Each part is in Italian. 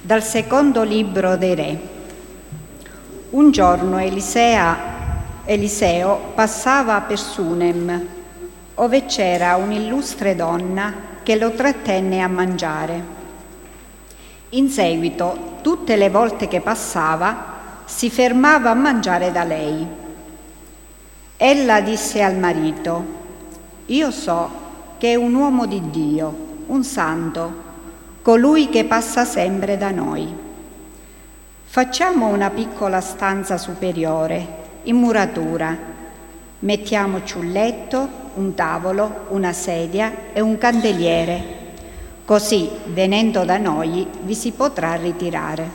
Dal secondo libro dei Re. Un giorno Eliseo passava per Sunem, ove c'era un'illustre donna che lo trattenne a mangiare. In seguito, tutte le volte che passava, si fermava a mangiare da lei. Ella disse al marito: «Io so che è un uomo di Dio, un santo, colui che passa sempre da noi. Facciamo una piccola stanza superiore, in muratura. Mettiamoci un letto, un tavolo, una sedia e un candeliere. Così, venendo da noi, vi si potrà ritirare».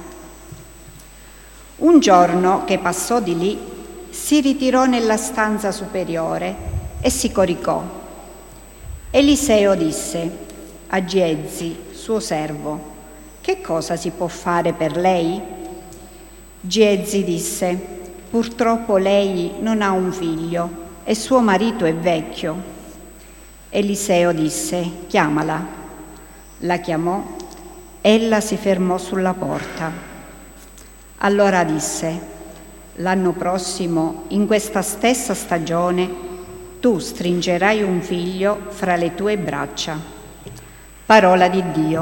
Un giorno che passò di lì, si ritirò nella stanza superiore e si coricò. Eliseo disse a Giezi, suo servo: «Che cosa si può fare per lei?» Giezi disse: «Purtroppo lei non ha un figlio e suo marito è vecchio». Eliseo disse: «Chiamala». La chiamò, ella si fermò sulla porta. Allora disse: «L'anno prossimo, in questa stessa stagione, tu stringerai un figlio fra le tue braccia». Parola di Dio.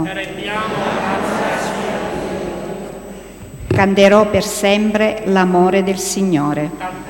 Canterò per sempre l'amore del Signore.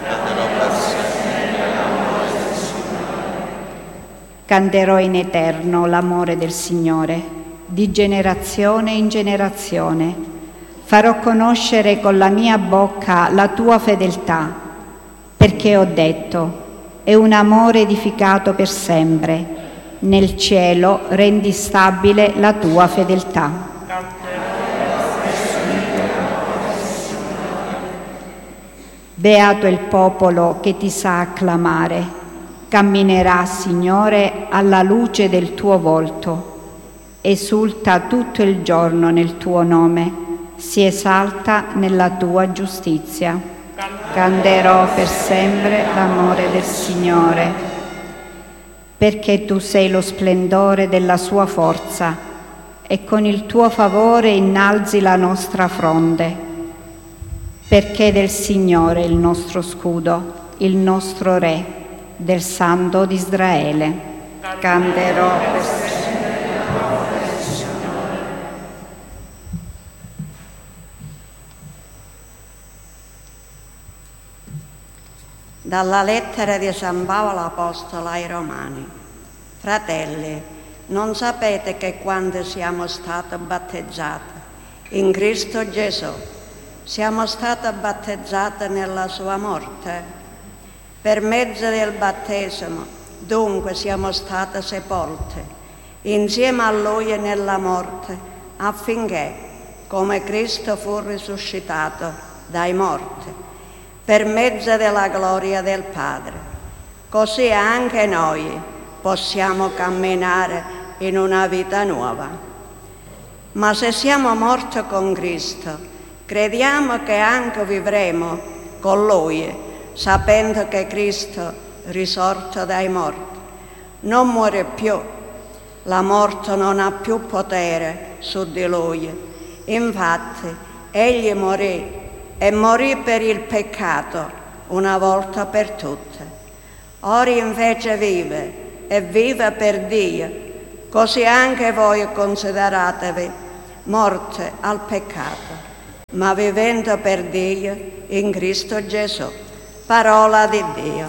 Canterò in eterno l'amore del Signore, di generazione in generazione. Farò conoscere con la mia bocca la tua fedeltà, perché ho detto: è un amore edificato per sempre. Nel cielo rendi stabile la tua fedeltà. Beato il popolo che ti sa acclamare, camminerà, Signore, alla luce del tuo volto. Esulta tutto il giorno nel tuo nome, si esalta nella tua giustizia. Canterò per sempre l'amore del Signore, perché tu sei lo splendore della sua forza e con il tuo favore innalzi la nostra fronte. Perché del Signore il nostro scudo, il nostro Re, del Santo di Israele. Canterò per sempre l'amore del Signore. Dalla lettera di San Paolo Apostolo ai Romani. Fratelli, non sapete che quando siamo stati battezzati in Cristo Gesù, siamo stati battezzati nella sua morte? Per mezzo del battesimo, dunque, siamo stati sepolti insieme a Lui nella morte, affinché, come Cristo fu risuscitato dai morti, per mezzo della gloria del Padre, così anche noi possiamo camminare in una vita nuova. Ma se siamo morti con Cristo, crediamo che anche vivremo con Lui, sapendo che Cristo, risorto dai morti, non muore più. La morte non ha più potere su di Lui. Infatti, Egli morì e morì per il peccato una volta per tutte. Ora invece vive e vive per Dio, così anche voi consideratevi morte al peccato, ma vivendo per Dio in Cristo Gesù. Parola di Dio.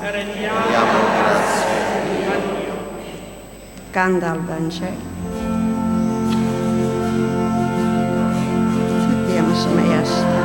Canta il Vangelo. Sappiamo se mai